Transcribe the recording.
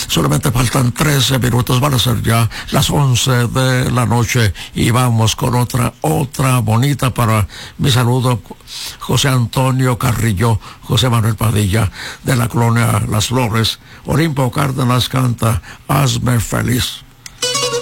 Solamente faltan 13 minutos, van a ser ya las 11 de la noche y vamos con otra bonita para mi saludo. José Antonio Carrillo, José Manuel Padilla, de la colonia Las Flores. Olimpo Cárdenas canta Hazme Feliz.